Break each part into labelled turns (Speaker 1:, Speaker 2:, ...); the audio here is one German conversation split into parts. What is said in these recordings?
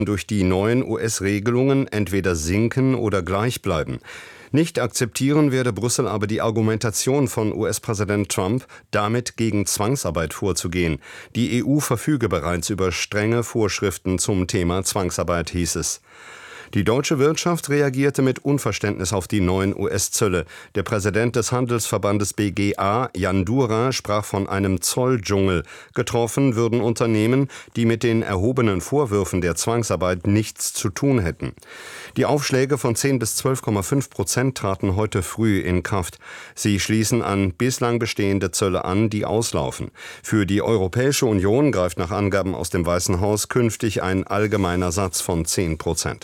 Speaker 1: durch die neuen US-Regelungen entweder sinken oder gleich bleiben. Nicht akzeptieren werde Brüssel aber die Argumentation von US-Präsident Trump, damit gegen Zwangsarbeit vorzugehen. Die EU verfüge bereits über strenge Vorschriften zum Thema Zwangsarbeit, hieß es. Die deutsche Wirtschaft reagierte mit Unverständnis auf die neuen US-Zölle. Der Präsident des Handelsverbandes BGA, Jan Durer, sprach von einem Zolldschungel. Getroffen würden Unternehmen, die mit den erhobenen Vorwürfen der Zwangsarbeit nichts zu tun hätten. Die Aufschläge von 10 bis 12,5% traten heute früh in Kraft. Sie schließen an bislang bestehende Zölle an, die auslaufen. Für die Europäische Union greift nach Angaben aus dem Weißen Haus künftig ein allgemeiner Satz von 10%.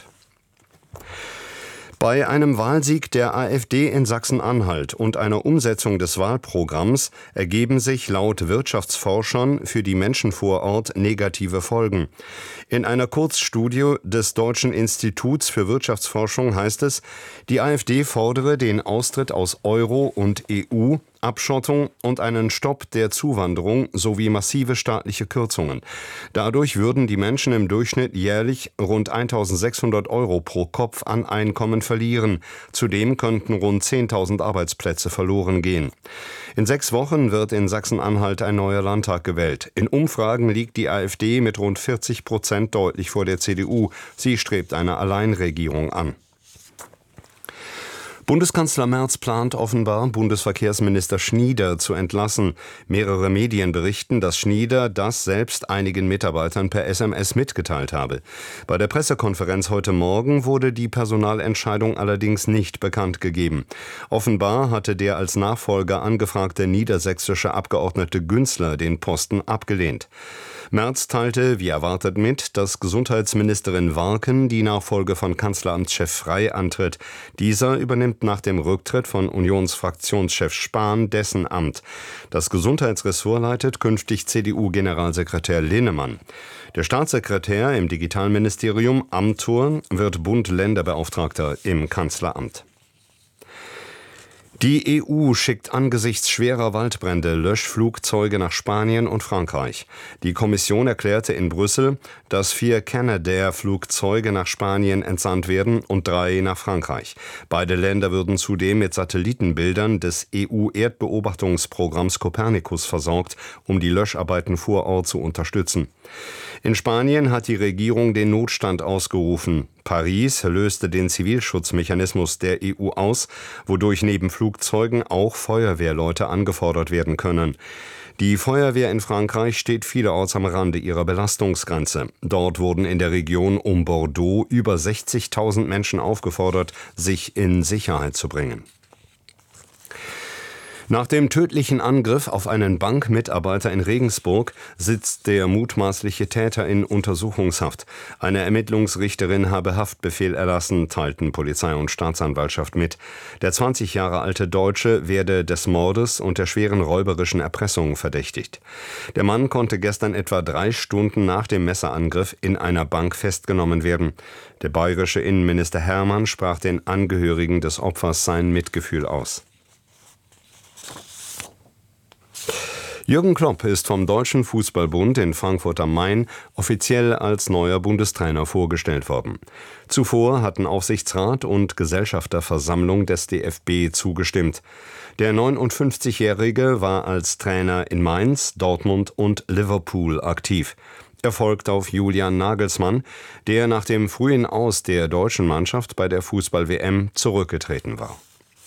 Speaker 1: Bei einem Wahlsieg der AfD in Sachsen-Anhalt und einer Umsetzung des Wahlprogramms ergeben sich laut Wirtschaftsforschern für die Menschen vor Ort negative Folgen. In einer Kurzstudie des Deutschen Instituts für Wirtschaftsforschung heißt es, die AfD fordere den Austritt aus Euro und EU, Abschottung und einen Stopp der Zuwanderung sowie massive staatliche Kürzungen. Dadurch würden die Menschen im Durchschnitt jährlich rund 1.600 € pro Kopf an Einkommen verlieren. Zudem könnten rund 10.000 Arbeitsplätze verloren gehen. In 6 Wochen wird in Sachsen-Anhalt ein neuer Landtag gewählt. In Umfragen liegt die AfD mit rund 40% deutlich vor der CDU. Sie strebt eine Alleinregierung an. Bundeskanzler Merz plant offenbar, Bundesverkehrsminister Schnieder zu entlassen. Mehrere Medien berichten, dass Schnieder das selbst einigen Mitarbeitern per SMS mitgeteilt habe. Bei der Pressekonferenz heute Morgen wurde die Personalentscheidung allerdings nicht bekannt gegeben. Offenbar hatte der als Nachfolger angefragte niedersächsische Abgeordnete Günzler den Posten abgelehnt. Merz teilte, wie erwartet, mit, dass Gesundheitsministerin Warken die Nachfolge von Kanzleramtschef Frey antritt. Dieser übernimmt nach dem Rücktritt von Unionsfraktionschef Spahn dessen Amt. Das Gesundheitsressort leitet künftig CDU-Generalsekretär Linnemann. Der Staatssekretär im Digitalministerium Amthor wird Bund-Länder-Beauftragter im Kanzleramt. Die EU schickt angesichts schwerer Waldbrände Löschflugzeuge nach Spanien und Frankreich. Die Kommission erklärte in Brüssel, dass 4 Canadair-Flugzeuge nach Spanien entsandt werden und 3 nach Frankreich. Beide Länder würden zudem mit Satellitenbildern des EU-Erdbeobachtungsprogramms Copernicus versorgt, um die Löscharbeiten vor Ort zu unterstützen. In Spanien hat die Regierung den Notstand ausgerufen. Paris löste den Zivilschutzmechanismus der EU aus, wodurch neben Flugzeugen auch Feuerwehrleute angefordert werden können. Die Feuerwehr in Frankreich steht vielerorts am Rande ihrer Belastungsgrenze. Dort wurden in der Region um Bordeaux über 60.000 Menschen aufgefordert, sich in Sicherheit zu bringen. Nach dem tödlichen Angriff auf einen Bankmitarbeiter in Regensburg sitzt der mutmaßliche Täter in Untersuchungshaft. Eine Ermittlungsrichterin habe Haftbefehl erlassen, teilten Polizei und Staatsanwaltschaft mit. Der 20 Jahre alte Deutsche werde des Mordes und der schweren räuberischen Erpressung verdächtigt. Der Mann konnte gestern etwa 3 Stunden nach dem Messerangriff in einer Bank festgenommen werden. Der bayerische Innenminister Hermann sprach den Angehörigen des Opfers sein Mitgefühl aus. Jürgen Klopp ist vom Deutschen Fußballbund in Frankfurt am Main offiziell als neuer Bundestrainer vorgestellt worden. Zuvor hatten Aufsichtsrat und Gesellschafterversammlung des DFB zugestimmt. Der 59-Jährige war als Trainer in Mainz, Dortmund und Liverpool aktiv. Er folgt auf Julian Nagelsmann, der nach dem frühen Aus der deutschen Mannschaft bei der Fußball-WM zurückgetreten war.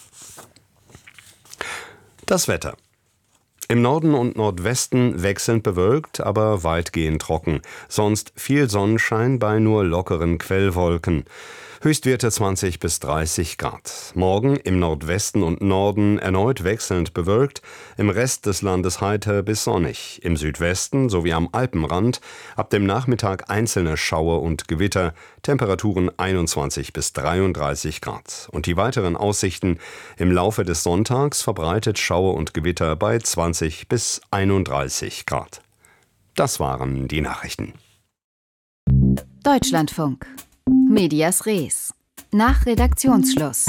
Speaker 1: Das Wetter. Im Norden und Nordwesten wechselnd bewölkt, aber weitgehend trocken. Sonst viel Sonnenschein bei nur lockeren Quellwolken. Höchstwerte 20 bis 30 Grad. Morgen im Nordwesten und Norden erneut wechselnd bewölkt, im Rest des Landes heiter bis sonnig. Im Südwesten sowie am Alpenrand ab dem Nachmittag einzelne Schauer und Gewitter, Temperaturen 21 bis 33 Grad. Und die weiteren Aussichten: im Laufe des Sonntags verbreitet Schauer und Gewitter bei 20 bis 31 Grad. Das waren die Nachrichten.
Speaker 2: Deutschlandfunk. Medias Res. Nach Redaktionsschluss.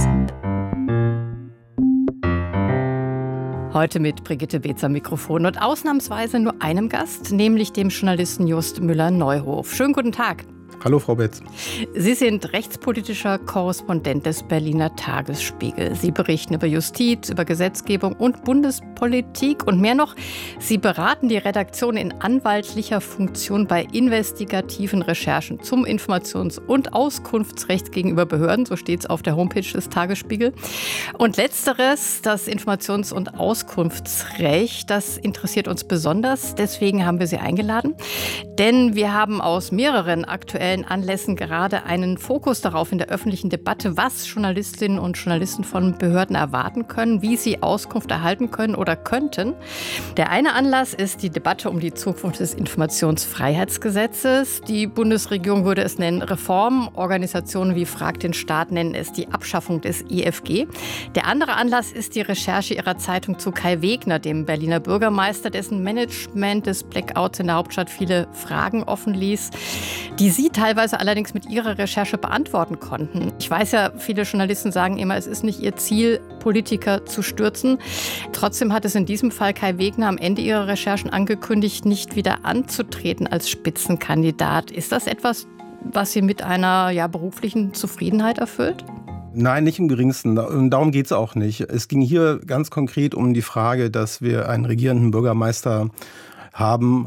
Speaker 3: Heute mit Brigitte Beetz am Mikrofon und ausnahmsweise nur einem Gast, nämlich dem Journalisten Just Müller-Neuhof. Schönen guten Tag.
Speaker 4: Hallo, Frau Betz.
Speaker 3: Sie sind rechtspolitischer Korrespondent des Berliner Tagesspiegel. Sie berichten über Justiz, über Gesetzgebung und Bundespolitik und mehr noch. Sie beraten die Redaktion in anwaltlicher Funktion bei investigativen Recherchen zum Informations- und Auskunftsrecht gegenüber Behörden. So steht es auf der Homepage des Tagesspiegel. Und letzteres, das Informations- und Auskunftsrecht, das interessiert uns besonders. Deswegen haben wir Sie eingeladen. Denn wir haben aus mehreren aktuellen Anlässen gerade einen Fokus darauf in der öffentlichen Debatte, was Journalistinnen und Journalisten von Behörden erwarten können, wie sie Auskunft erhalten können oder könnten. Der eine Anlass ist die Debatte um die Zukunft des Informationsfreiheitsgesetzes. Die Bundesregierung würde es nennen Reform. Organisationen wie Frag den Staat nennen es die Abschaffung des IFG. Der andere Anlass ist die Recherche ihrer Zeitung zu Kai Wegner, dem Berliner Bürgermeister, dessen Management des Blackouts in der Hauptstadt viele Fragen offen ließ, die Sie teilweise allerdings mit Ihrer Recherche beantworten konnten. Ich weiß ja, viele Journalisten sagen immer, es ist nicht ihr Ziel, Politiker zu stürzen. Trotzdem hat es in diesem Fall Kai Wegner am Ende ihrer Recherchen angekündigt, nicht wieder anzutreten als Spitzenkandidat. Ist das etwas, was Sie mit einer beruflichen Zufriedenheit erfüllt?
Speaker 4: Nein, nicht im geringsten. Darum geht es auch nicht. Es ging hier ganz konkret um die Frage, dass wir einen regierenden Bürgermeister haben,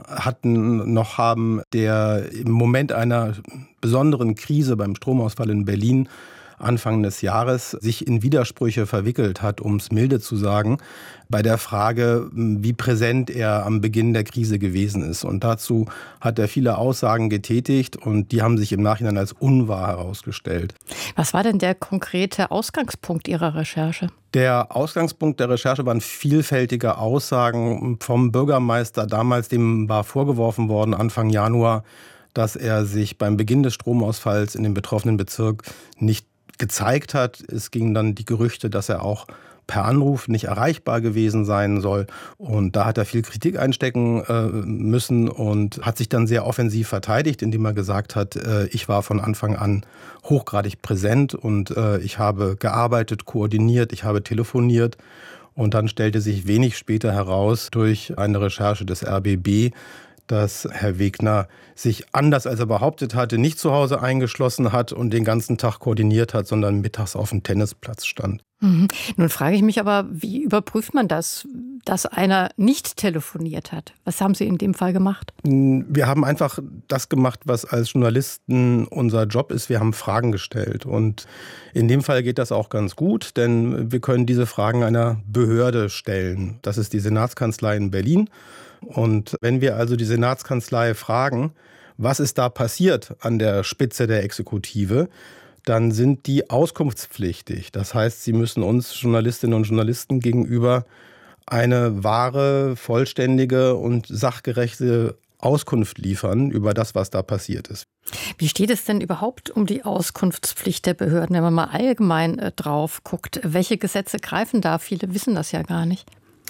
Speaker 4: der im Moment einer besonderen Krise beim Stromausfall in Berlin Anfang des Jahres sich in Widersprüche verwickelt hat, um es milde zu sagen, bei der Frage, wie präsent er am Beginn der Krise gewesen ist. Und dazu hat er viele Aussagen getätigt und die haben sich im Nachhinein als unwahr herausgestellt.
Speaker 3: Was war denn der konkrete Ausgangspunkt Ihrer Recherche?
Speaker 4: Der Ausgangspunkt der Recherche waren vielfältige Aussagen vom Bürgermeister damals, dem war vorgeworfen worden, Anfang Januar, dass er sich beim Beginn des Stromausfalls in dem betroffenen Bezirk nicht gezeigt hat. Es gingen dann die Gerüchte, dass er auch per Anruf nicht erreichbar gewesen sein soll. Und da hat er viel Kritik einstecken müssen und hat sich dann sehr offensiv verteidigt, indem er gesagt hat, ich war von Anfang an hochgradig präsent und ich habe gearbeitet, koordiniert, ich habe telefoniert. Und dann stellte sich wenig später heraus durch eine Recherche des RBB, dass Herr Wegner sich, anders als er behauptet hatte, nicht zu Hause eingeschlossen hat und den ganzen Tag koordiniert hat, sondern mittags auf dem Tennisplatz stand.
Speaker 3: Nun frage ich mich aber, wie überprüft man das, dass einer nicht telefoniert hat? Was haben Sie in dem Fall gemacht?
Speaker 4: Wir haben einfach das gemacht, was als Journalisten unser Job ist. Wir haben Fragen gestellt. Und in dem Fall geht das auch ganz gut, denn wir können diese Fragen einer Behörde stellen. Das ist die Senatskanzlei in Berlin. Und wenn wir also die Senatskanzlei fragen, was ist da passiert an der Spitze der Exekutive, dann sind die auskunftspflichtig. Das heißt, sie müssen uns Journalistinnen und Journalisten gegenüber eine wahre, vollständige und sachgerechte Auskunft liefern über das, was da passiert ist.
Speaker 3: Wie steht es denn überhaupt um die Auskunftspflicht der Behörden, wenn man mal allgemein drauf guckt? Welche Gesetze greifen da? Viele wissen das ja gar nicht.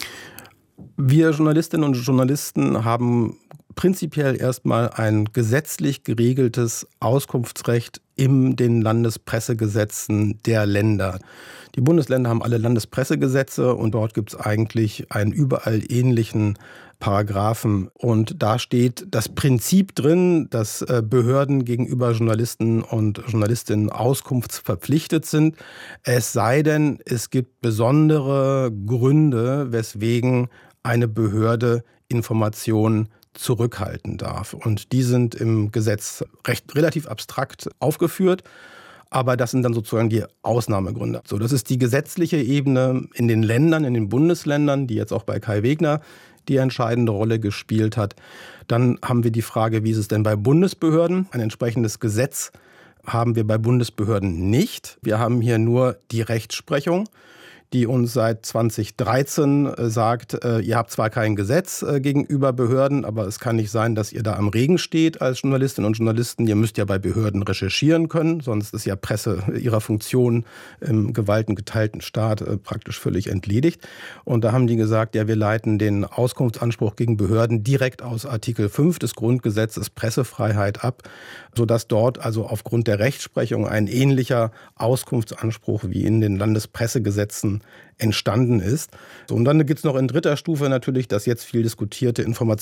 Speaker 4: Wir Journalistinnen und Journalisten haben prinzipiell erstmal ein gesetzlich geregeltes Auskunftsrecht in den Landespressegesetzen der Länder. Die Bundesländer haben alle Landespressegesetze und dort gibt es eigentlich einen überall ähnlichen Paragraphen. Und da steht das Prinzip drin, dass Behörden gegenüber Journalisten und Journalistinnen auskunftsverpflichtet sind. Es sei denn, es gibt besondere Gründe, weswegen eine Behörde Informationen zurückhalten darf. Und die sind im Gesetz relativ abstrakt aufgeführt. Aber das sind dann sozusagen die Ausnahmegründe. So, das ist die gesetzliche Ebene in den Ländern, in den Bundesländern, die jetzt auch bei Kai Wegner die entscheidende Rolle gespielt hat. Dann haben wir die Frage, wie ist es denn bei Bundesbehörden? Ein entsprechendes Gesetz haben wir bei Bundesbehörden nicht. Wir haben hier nur die Rechtsprechung, die uns seit 2013 sagt, ihr habt zwar kein Gesetz gegenüber Behörden, aber es kann nicht sein, dass ihr da am Regen steht als Journalistinnen und Journalisten. Ihr müsst ja bei Behörden recherchieren können, sonst ist ja Presse ihrer Funktion im geteilten Staat praktisch völlig entledigt. Und da haben die gesagt, ja, wir leiten den Auskunftsanspruch gegen Behörden direkt aus Artikel 5 des Grundgesetzes Pressefreiheit ab, sodass dort also aufgrund der Rechtsprechung ein ähnlicher Auskunftsanspruch wie in den Landespressegesetzen Jahren entstanden ist. So, und dann gibt es noch in dritter Stufe natürlich das jetzt viel diskutierte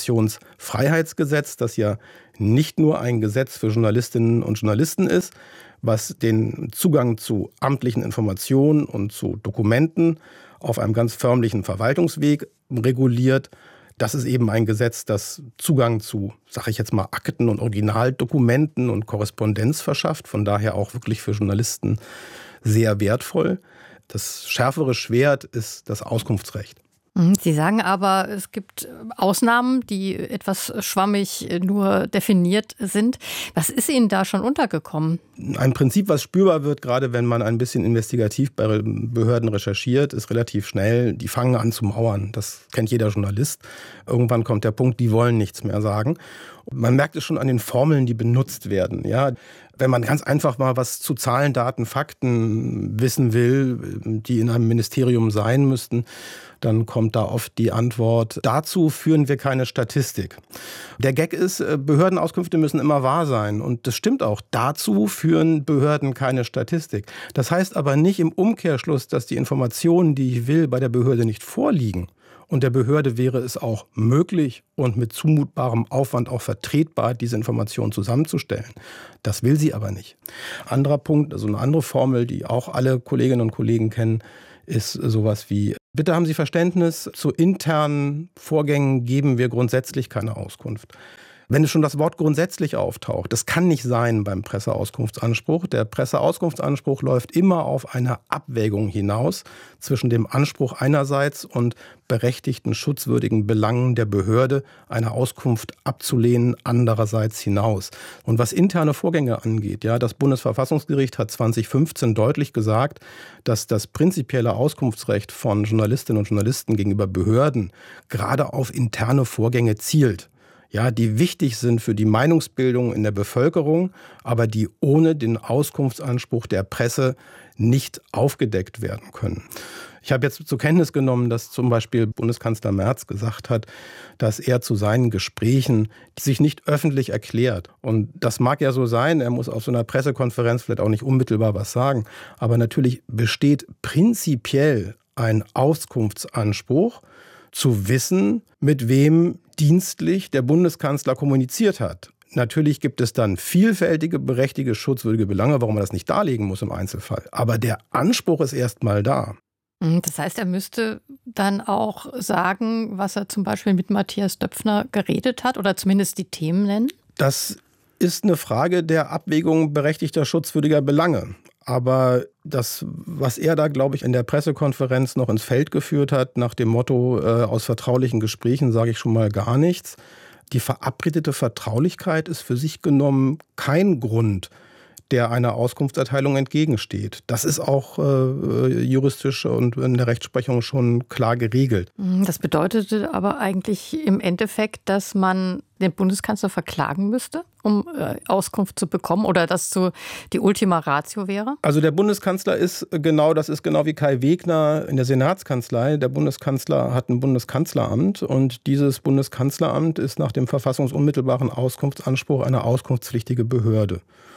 Speaker 4: Informationsfreiheitsgesetz, das ja nicht nur ein Gesetz für Journalistinnen und Journalisten ist, was den Zugang zu amtlichen Informationen und zu Dokumenten auf einem ganz förmlichen Verwaltungsweg reguliert. Das ist eben ein Gesetz, das Zugang zu, sage ich jetzt mal, Akten und Originaldokumenten und Korrespondenz verschafft. Von daher auch wirklich für Journalisten sehr wertvoll. Das schärfere Schwert ist das Auskunftsrecht.
Speaker 3: Sie sagen aber, es gibt Ausnahmen, die etwas schwammig nur definiert sind. Was ist Ihnen da schon untergekommen?
Speaker 4: Ein Prinzip, was spürbar wird, gerade wenn man ein bisschen investigativ bei Behörden recherchiert, ist relativ schnell, die fangen an zu mauern. Das kennt jeder Journalist. Irgendwann kommt der Punkt, die wollen nichts mehr sagen. Man merkt es schon an den Formeln, die benutzt werden. Ja, wenn man ganz einfach mal was zu Zahlen, Daten, Fakten wissen will, die in einem Ministerium sein müssten, dann kommt da oft die Antwort, dazu führen wir keine Statistik. Der Gag ist, Behördenauskünfte müssen immer wahr sein. Und das stimmt auch. Dazu führen Behörden keine Statistik. Das heißt aber nicht im Umkehrschluss, dass die Informationen, die ich will, bei der Behörde nicht vorliegen. Und der Behörde wäre es auch möglich und mit zumutbarem Aufwand auch vertretbar, diese Informationen zusammenzustellen. Das will sie aber nicht. Anderer Punkt, also eine andere Formel, die auch alle Kolleginnen und Kollegen kennen, ist sowas wie, bitte haben Sie Verständnis, zu internen Vorgängen geben wir grundsätzlich keine Auskunft. Wenn es schon das Wort grundsätzlich auftaucht, das kann nicht sein beim Presseauskunftsanspruch. Der Presseauskunftsanspruch läuft immer auf eine Abwägung hinaus zwischen dem Anspruch einerseits und berechtigten, schutzwürdigen Belangen der Behörde, eine Auskunft abzulehnen, andererseits hinaus. Und was interne Vorgänge angeht, ja, das Bundesverfassungsgericht hat 2015 deutlich gesagt, dass das prinzipielle Auskunftsrecht von Journalistinnen und Journalisten gegenüber Behörden gerade auf interne Vorgänge zielt. Ja, die wichtig sind für die Meinungsbildung in der Bevölkerung, aber die ohne den Auskunftsanspruch der Presse nicht aufgedeckt werden können. Ich habe jetzt zur Kenntnis genommen, dass zum Beispiel Bundeskanzler Merz gesagt hat, dass er zu seinen Gesprächen sich nicht öffentlich erklärt. Und das mag ja so sein, er muss auf so einer Pressekonferenz vielleicht auch nicht unmittelbar was sagen. Aber natürlich besteht prinzipiell ein Auskunftsanspruch, zu wissen, mit wem dienstlich der Bundeskanzler kommuniziert hat. Natürlich gibt es dann vielfältige, berechtigte, schutzwürdige Belange, warum man das nicht darlegen muss im Einzelfall. Aber der Anspruch ist erstmal da.
Speaker 3: Das heißt, er müsste dann auch sagen, was er zum Beispiel mit Matthias Döpfner geredet hat oder zumindest die Themen nennen?
Speaker 4: Das ist eine Frage der Abwägung berechtigter, schutzwürdiger Belange. Aber das, was er da, glaube ich, in der Pressekonferenz noch ins Feld geführt hat, nach dem Motto, aus vertraulichen Gesprächen sage ich schon mal gar nichts. Die verabredete Vertraulichkeit ist für sich genommen kein Grund, der einer Auskunftserteilung entgegensteht. Das ist auch juristisch und in der Rechtsprechung schon klar geregelt.
Speaker 3: Das bedeutete aber eigentlich im Endeffekt, dass man den Bundeskanzler verklagen müsste, um Auskunft zu bekommen, oder dass so die Ultima Ratio wäre?
Speaker 4: Also der Bundeskanzler ist genau wie Kai Wegner in der Senatskanzlei. Der Bundeskanzler hat ein Bundeskanzleramt und dieses Bundeskanzleramt ist nach dem verfassungsunmittelbaren Auskunftsanspruch eine auskunftspflichtige Behörde.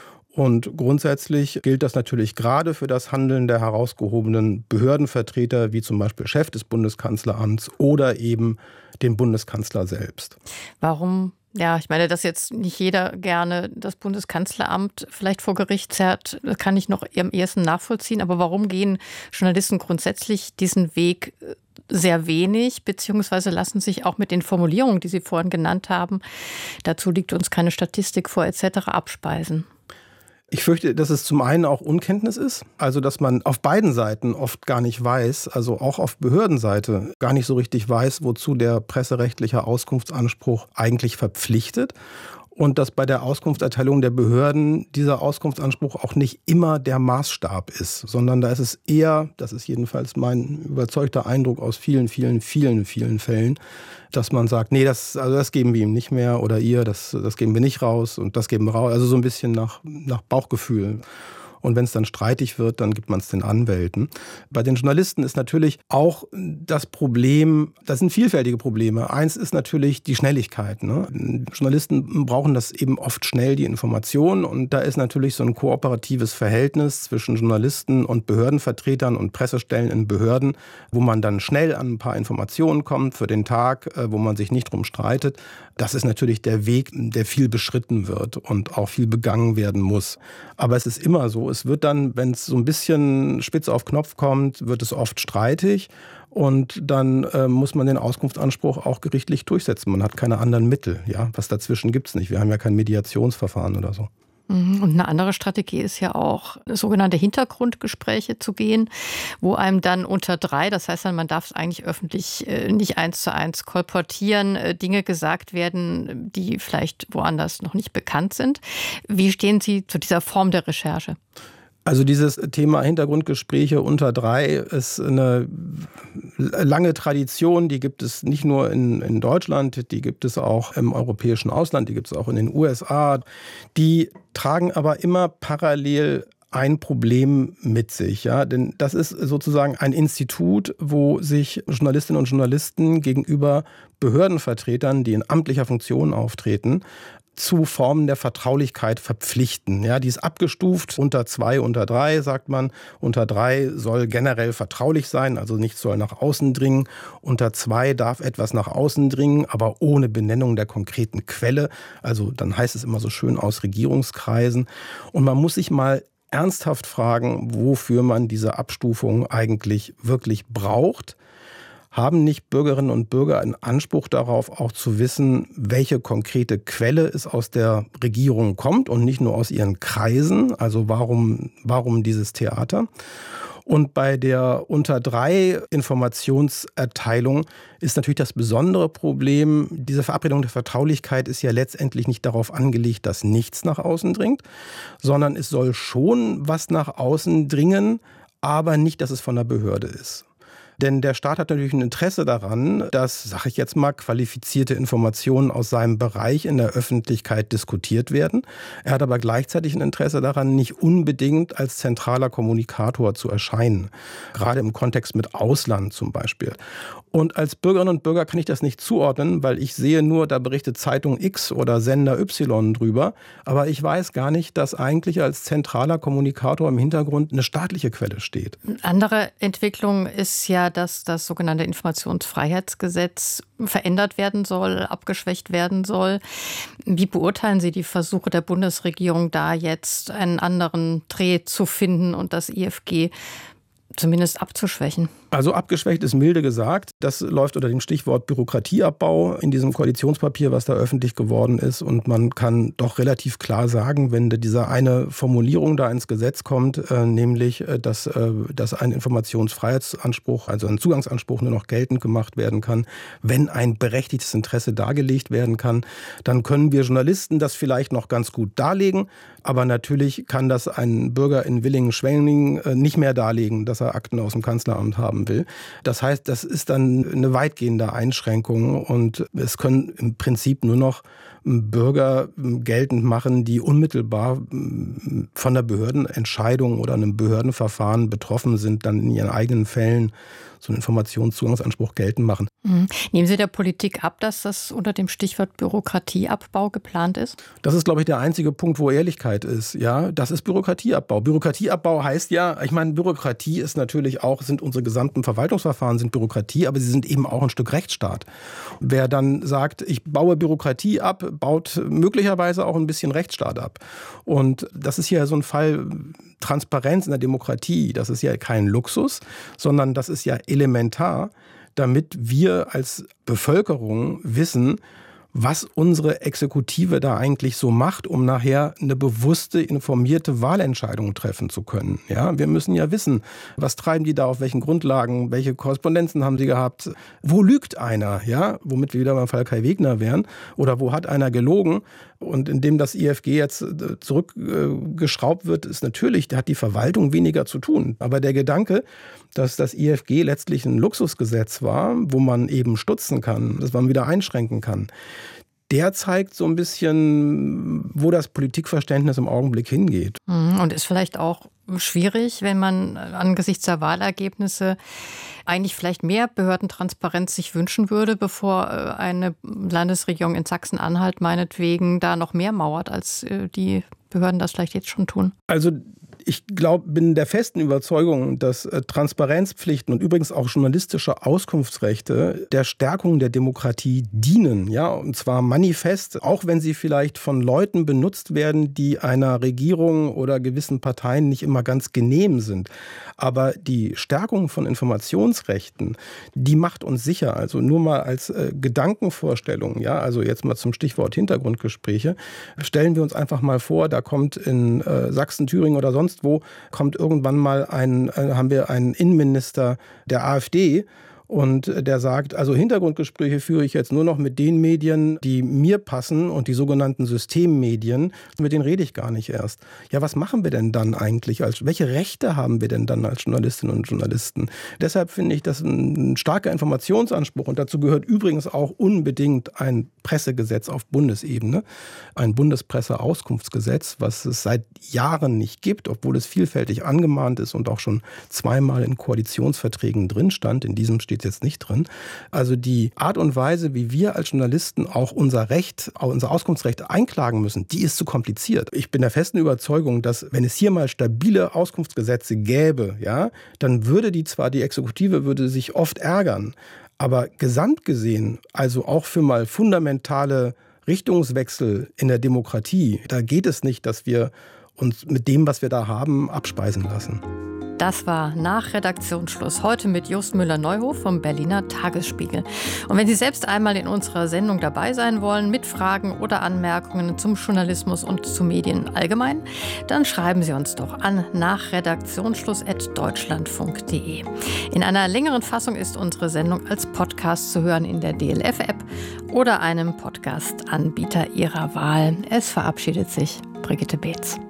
Speaker 4: Und grundsätzlich gilt das natürlich gerade für das Handeln der herausgehobenen Behördenvertreter, wie zum Beispiel Chef des Bundeskanzleramts oder eben den Bundeskanzler selbst.
Speaker 3: Warum? Ja, ich meine, dass jetzt nicht jeder gerne das Bundeskanzleramt vielleicht vor Gericht zerrt, das kann ich noch am ehesten nachvollziehen. Aber warum gehen Journalisten grundsätzlich diesen Weg sehr wenig, beziehungsweise lassen sich auch mit den Formulierungen, die Sie vorhin genannt haben, dazu liegt uns keine Statistik vor etc. abspeisen?
Speaker 4: Ich fürchte, dass es zum einen auch Unkenntnis ist, also dass man auf beiden Seiten oft gar nicht weiß, also auch auf Behördenseite gar nicht so richtig weiß, wozu der presserechtliche Auskunftsanspruch eigentlich verpflichtet. Und dass bei der Auskunftserteilung der Behörden dieser Auskunftsanspruch auch nicht immer der Maßstab ist, sondern da ist es eher, das ist jedenfalls mein überzeugter Eindruck aus vielen Fällen, dass man sagt, nee, das geben wir ihm nicht mehr oder ihr, das geben wir nicht raus und das geben wir raus. Also so ein bisschen nach Bauchgefühl. Und wenn es dann streitig wird, dann gibt man es den Anwälten. Bei den Journalisten ist natürlich auch das Problem, das sind vielfältige Probleme. Eins ist natürlich die Schnelligkeit. Ne? Journalisten brauchen das eben oft schnell, die Information. Und da ist natürlich so ein kooperatives Verhältnis zwischen Journalisten und Behördenvertretern und Pressestellen in Behörden, wo man dann schnell an ein paar Informationen kommt für den Tag, wo man sich nicht drum streitet. Das ist natürlich der Weg, der viel beschritten wird und auch viel begangen werden muss. Aber es ist immer so, es wird dann, wenn es so ein bisschen spitz auf Knopf kommt, wird es oft streitig. Und dann muss man den Auskunftsanspruch auch gerichtlich durchsetzen. Man hat keine anderen Mittel. Ja? Was dazwischen gibt es nicht. Wir haben ja kein Mediationsverfahren oder so.
Speaker 3: Und eine andere Strategie ist ja auch, sogenannte Hintergrundgespräche zu gehen, wo einem dann unter 3, das heißt dann, man darf es eigentlich öffentlich nicht 1:1 kolportieren, Dinge gesagt werden, die vielleicht woanders noch nicht bekannt sind. Wie stehen Sie zu dieser Form der Recherche?
Speaker 4: Also dieses Thema Hintergrundgespräche unter 3 ist eine lange Tradition, die gibt es nicht nur in Deutschland, die gibt es auch im europäischen Ausland, die gibt es auch in den USA. Die tragen aber immer parallel ein Problem mit sich, ja, denn das ist sozusagen ein Institut, wo sich Journalistinnen und Journalisten gegenüber Behördenvertretern, die in amtlicher Funktion auftreten, zu Formen der Vertraulichkeit verpflichten. Ja, die ist abgestuft, unter 2, unter 3, sagt man. Unter 3 soll generell vertraulich sein, also nichts soll nach außen dringen. Unter 2 darf etwas nach außen dringen, aber ohne Benennung der konkreten Quelle. Also dann heißt es immer so schön aus Regierungskreisen. Und man muss sich mal ernsthaft fragen, wofür man diese Abstufung eigentlich wirklich braucht. Haben nicht Bürgerinnen und Bürger einen Anspruch darauf, auch zu wissen, welche konkrete Quelle es aus der Regierung kommt und nicht nur aus ihren Kreisen? Also warum dieses Theater? Und bei der unter 3 Informationserteilung ist natürlich das besondere Problem, diese Verabredung der Vertraulichkeit ist ja letztendlich nicht darauf angelegt, dass nichts nach außen dringt, sondern es soll schon was nach außen dringen, aber nicht, dass es von der Behörde ist. Denn der Staat hat natürlich ein Interesse daran, dass, sage ich jetzt mal, qualifizierte Informationen aus seinem Bereich in der Öffentlichkeit diskutiert werden. Er hat aber gleichzeitig ein Interesse daran, nicht unbedingt als zentraler Kommunikator zu erscheinen. Gerade im Kontext mit Ausland zum Beispiel. Und als Bürgerinnen und Bürger kann ich das nicht zuordnen, weil ich sehe nur, da berichtet Zeitung X oder Sender Y drüber. Aber ich weiß gar nicht, dass eigentlich als zentraler Kommunikator im Hintergrund eine staatliche Quelle steht.
Speaker 3: Eine andere Entwicklung ist ja, dass das sogenannte Informationsfreiheitsgesetz verändert werden soll, abgeschwächt werden soll. Wie beurteilen Sie die Versuche der Bundesregierung, da jetzt einen anderen Dreh zu finden und das IFG zumindest abzuschwächen?
Speaker 4: Also abgeschwächt ist milde gesagt. Das läuft unter dem Stichwort Bürokratieabbau in diesem Koalitionspapier, was da öffentlich geworden ist. Und man kann doch relativ klar sagen, wenn diese eine Formulierung da ins Gesetz kommt, nämlich, dass ein Informationsfreiheitsanspruch, also ein Zugangsanspruch nur noch geltend gemacht werden kann, wenn ein berechtigtes Interesse dargelegt werden kann, dann können wir Journalisten das vielleicht noch ganz gut darlegen. Aber natürlich kann das ein Bürger in Villingen-Schwenningen nicht mehr darlegen, dass er Akten aus dem Kanzleramt haben will. Das heißt, das ist dann eine weitgehende Einschränkung und es können im Prinzip nur noch Bürger geltend machen, die unmittelbar von der Behördenentscheidung oder einem Behördenverfahren betroffen sind, dann in ihren eigenen Fällen so einen Informationszugangsanspruch geltend machen.
Speaker 3: Nehmen Sie der Politik ab, dass das unter dem Stichwort Bürokratieabbau geplant ist?
Speaker 4: Das ist, glaube ich, der einzige Punkt, wo Ehrlichkeit ist. Ja, das ist Bürokratieabbau. Bürokratieabbau heißt ja, ich meine, Bürokratie ist natürlich auch, sind unsere gesamten Verwaltungsverfahren sind Bürokratie, aber sie sind eben auch ein Stück Rechtsstaat. Wer dann sagt, ich baue Bürokratie ab, baut möglicherweise auch ein bisschen Rechtsstaat ab. Und das ist ja so ein Fall Transparenz in der Demokratie. Das ist ja kein Luxus, sondern das ist ja elementar, damit wir als Bevölkerung wissen, was unsere Exekutive da eigentlich so macht, um nachher eine bewusste, informierte Wahlentscheidung treffen zu können. Ja, wir müssen ja wissen, was treiben die da, auf welchen Grundlagen, welche Korrespondenzen haben sie gehabt, wo lügt einer, ja, womit wir wieder beim Fall Kai Wegner wären, oder wo hat einer gelogen. Und indem das IFG jetzt zurückgeschraubt wird, ist natürlich, da hat die Verwaltung weniger zu tun. Aber der Gedanke, dass das IFG letztlich ein Luxusgesetz war, wo man eben stutzen kann, dass man wieder einschränken kann, der zeigt so ein bisschen, wo das Politikverständnis im Augenblick hingeht.
Speaker 3: Und ist vielleicht auch schwierig, wenn man angesichts der Wahlergebnisse eigentlich vielleicht mehr Behördentransparenz sich wünschen würde, bevor eine Landesregierung in Sachsen-Anhalt meinetwegen da noch mehr mauert, als die Behörden das vielleicht jetzt schon tun.
Speaker 4: Also ich bin der festen Überzeugung, dass Transparenzpflichten und übrigens auch journalistische Auskunftsrechte der Stärkung der Demokratie dienen. Ja, und zwar manifest, auch wenn sie vielleicht von Leuten benutzt werden, die einer Regierung oder gewissen Parteien nicht immer ganz genehm sind. Aber die Stärkung von Informationsrechten, die macht uns sicher. Also nur mal als Gedankenvorstellung, ja, also jetzt mal zum Stichwort Hintergrundgespräche, stellen wir uns einfach mal vor, da kommt in Sachsen, Thüringen oder sonst wo, kommt irgendwann mal haben wir einen Innenminister der AfD und der sagt, also Hintergrundgespräche führe ich jetzt nur noch mit den Medien, die mir passen und die sogenannten Systemmedien, mit denen rede ich gar nicht erst. Ja, was machen wir denn dann eigentlich? Welche Rechte haben wir denn dann als Journalistinnen und Journalisten? Deshalb finde ich das ein starker Informationsanspruch und dazu gehört übrigens auch unbedingt ein Pressegesetz auf Bundesebene, ein Bundespresseauskunftsgesetz, was es seit Jahren nicht gibt, obwohl es vielfältig angemahnt ist und auch schon zweimal in Koalitionsverträgen drin stand. In diesem steht jetzt nicht drin. Also die Art und Weise, wie wir als Journalisten auch unser Auskunftsrecht einklagen müssen, die ist zu kompliziert. Ich bin der festen Überzeugung, dass wenn es hier mal stabile Auskunftsgesetze gäbe, ja, dann würde die Exekutive würde sich oft ärgern. Aber gesamt gesehen, also auch für mal fundamentale Richtungswechsel in der Demokratie, da geht es nicht, dass wir uns mit dem, was wir da haben, abspeisen lassen.
Speaker 3: Das war nach Redaktionsschluss heute mit Jost Müller-Neuhof vom Berliner Tagesspiegel. Und wenn Sie selbst einmal in unserer Sendung dabei sein wollen, mit Fragen oder Anmerkungen zum Journalismus und zu Medien allgemein, dann schreiben Sie uns doch an nachredaktionsschluss@deutschlandfunk.de. In einer längeren Fassung ist unsere Sendung als Podcast zu hören in der DLF-App oder einem Podcast-Anbieter Ihrer Wahl. Es verabschiedet sich Brigitte Beetz.